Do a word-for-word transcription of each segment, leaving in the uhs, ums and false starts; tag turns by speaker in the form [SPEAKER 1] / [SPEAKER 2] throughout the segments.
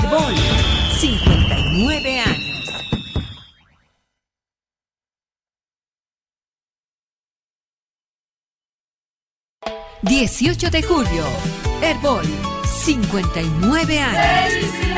[SPEAKER 1] Herbol, cincuenta y nueve años. dieciocho de julio, Herbol, cincuenta y nueve años.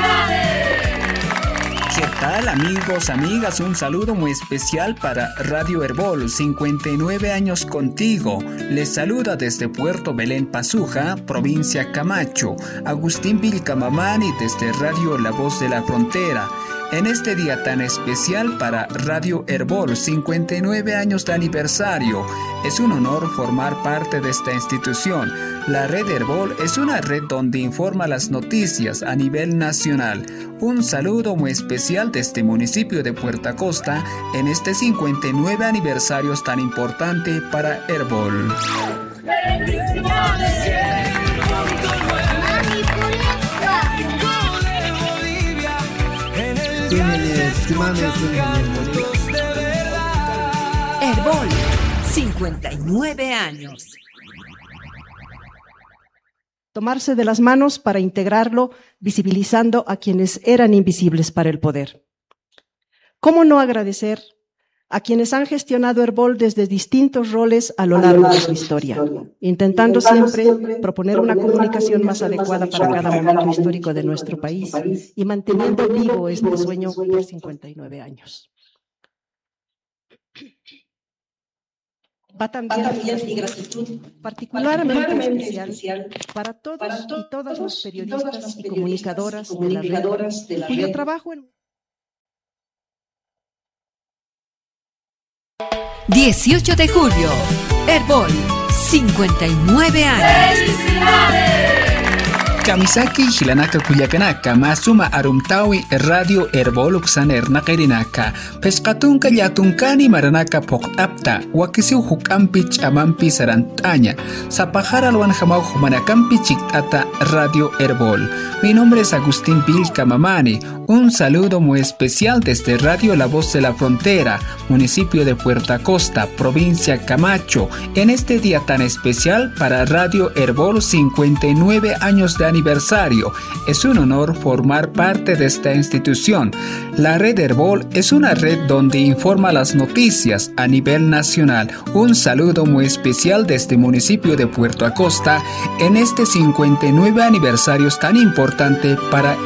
[SPEAKER 2] ¿Qué tal, amigos, amigas? Un saludo muy especial para Radio Herbol, cincuenta y nueve años contigo. Les saluda desde Puerto Belén Pazuja, provincia Camacho, Agustín Vilcamamani desde Radio La Voz de la Frontera. En este día tan especial para Radio Herbol, cincuenta y nueve años de aniversario, es un honor formar parte de esta institución. La red Herbol es una red donde informa las noticias a nivel nacional. Un saludo muy especial desde el municipio de Puerto Acosta en este cincuenta y nueve aniversario tan importante para Herbol.
[SPEAKER 1] Herbol, cincuenta y nueve años.
[SPEAKER 3] Tomarse de las manos para integrarlo, visibilizando a quienes eran invisibles para el poder. ¿Cómo no agradecer a quienes han gestionado Herbol desde distintos roles a lo largo de su historia, intentando siempre proponer una comunicación más adecuada para cada momento histórico de nuestro país y manteniendo vivo este sueño por cincuenta y nueve años? Va también mi gratitud particularmente especial para todos y todas los periodistas y comunicadoras de la red, cuyo trabajo en
[SPEAKER 1] dieciocho de julio, Herbol, cincuenta y nueve años.
[SPEAKER 2] Kamisaki hilanaka kuyakanaka masuma arumtawi Radio Herbol uksaner naqirinaka pesqatunka llatunkani maranaka poqtapta wakisiu hukampi chamampi sarantaña sapajara alwan jamau humanakampi chiktata Radio Herbol. Mi nombre es Agustín Vilcamamani. Un saludo muy especial desde Radio La Voz de la Frontera, municipio de Puerto Acosta, provincia Camacho, en este día tan especial para Radio Herbol, cincuenta y nueve años de aniversario. Es un honor formar parte de esta institución. La red Herbol es una red donde informa las noticias a nivel nacional. Un saludo muy especial desde el municipio de Puerto Acosta en este cincuenta y nueve aniversario tan importante para